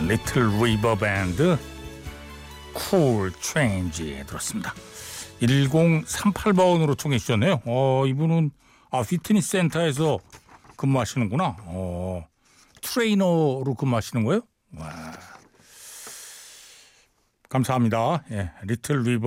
리틀 리버 밴드 쿨 체인지 들었습니다. 1038번으로 통해 주셨네요. 이분은 피트니스 센터에서 근무하시는구나. 트레이너로 근무하시는 거예요? 와. 감사합니다. 예, 리틀 리버